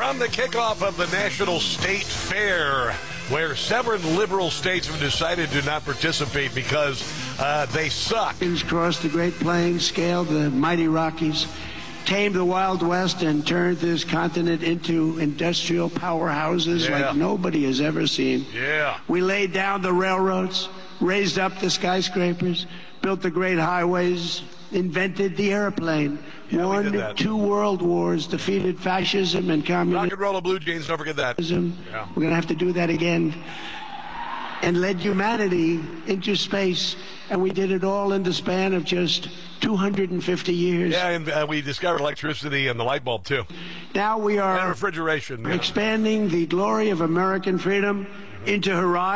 From the kickoff of the National State Fair, where 7 liberal states have decided to not participate because they suck. Crossed the Great Plains, scaled the mighty Rockies, tamed the Wild West, and turned this continent into industrial powerhouses like nobody has ever seen. Yeah. We laid down the railroads, raised up the skyscrapers, built the great highways, invented the airplane, won 2 world wars, defeated fascism and communism. Rock and roll of Blue Jeans, don't forget that. Yeah. We're going to have to do that again. And led humanity into space, and we did it all in the span of just 250 years. Yeah, and we discovered electricity and the light bulb, too. Now we are and refrigeration. Expanding the glory of American freedom into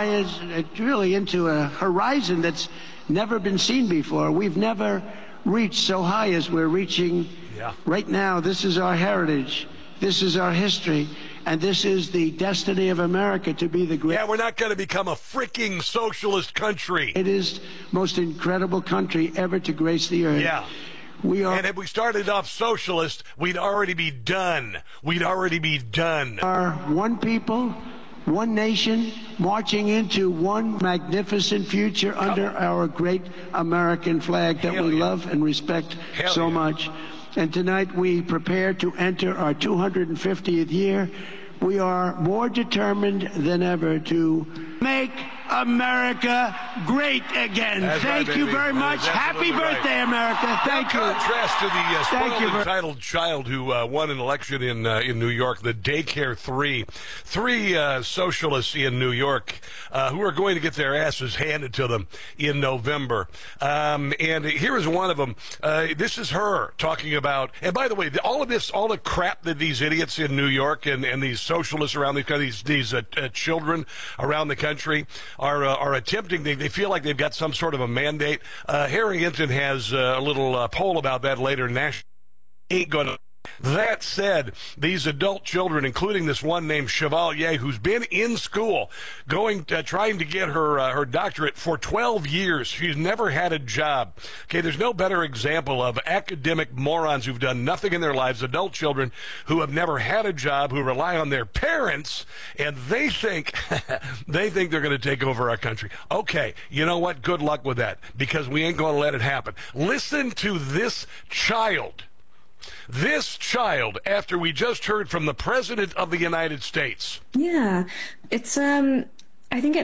into a horizon that's never been seen before. We've never reached so high as we're reaching right now. This is our heritage. This is our history. And this is the destiny of America, to be the great. Yeah, we're not going to become a freaking socialist country. It is the most incredible country ever to grace the earth. Yeah. And if we started off socialist, we'd already be done. We'd already be done. Our one people, one nation, marching into one magnificent future under our great American flag that we love and respect so much. And tonight we prepare to enter our 250th year. We are more determined than ever to make America great again. Thank you very much. Happy birthday, America. Thank you. In contrast to the spoiled entitled child who won an election in New York, the Daycare 3. 3 socialists in New York who are going to get their asses handed to them in November. And here is one of them. This is her talking about, and by the way, all the crap that these idiots in New York and these socialists around these children around the country are attempting. They feel like they've got some sort of a mandate. Harry Hinton has a little poll about that later. National ain't going to. That said, these adult children, including this one named Chevalier, who's been in school, trying to get her doctorate for 12 years. She's never had a job. Okay, there's no better example of academic morons who've done nothing in their lives, adult children who have never had a job, who rely on their parents, and they think they're going to take over our country. Okay, you know what? Good luck with that, because we ain't going to let it happen. Listen to this child. This child, after we just heard from the President of the United States. Yeah, it's, I think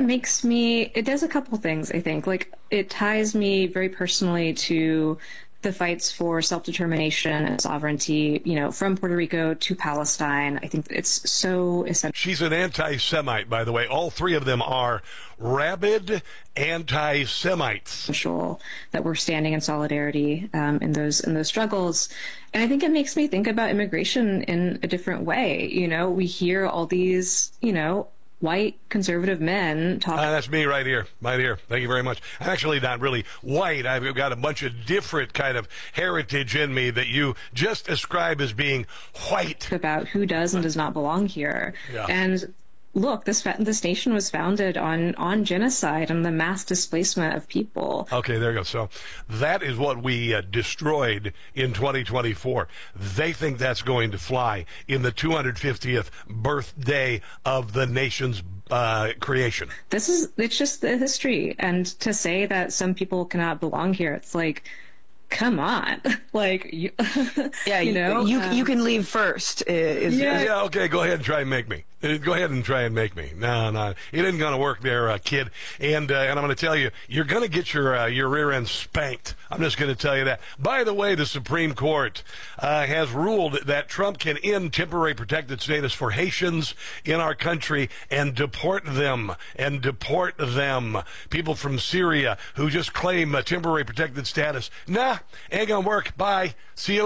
it does a couple things, I think. Like, it ties me very personally to the fights for self-determination and sovereignty, from Puerto Rico to Palestine. I think it's so essential. She's an anti-Semite, by the way. All 3 of them are rabid anti-Semites. That we're standing in solidarity in those struggles. And I think it makes me think about immigration in a different way. We hear all these, white conservative men talk. That's me right here. Thank you very much. I'm actually not really white. I've got a bunch of different kind of heritage in me that you just describe as being white. About who does and does not belong here. Yeah. And look, this nation was founded on genocide and the mass displacement of people. Okay, there you go. So that is what we destroyed in 2024. They think that's going to fly in the 250th birthday of the nation's creation. It's just the history. And to say that some people cannot belong here, it's like, come on. Like, you can leave first. Okay, go ahead and try and make me. Go ahead and try and make me. No, it isn't going to work there, kid. And I'm going to tell you, you're going to get your rear end spanked. I'm just going to tell you that. By the way, the Supreme Court has ruled that Trump can end temporary protected status for Haitians in our country and deport them. People from Syria who just claim temporary protected status. Nah, ain't going to work. Bye. See you later.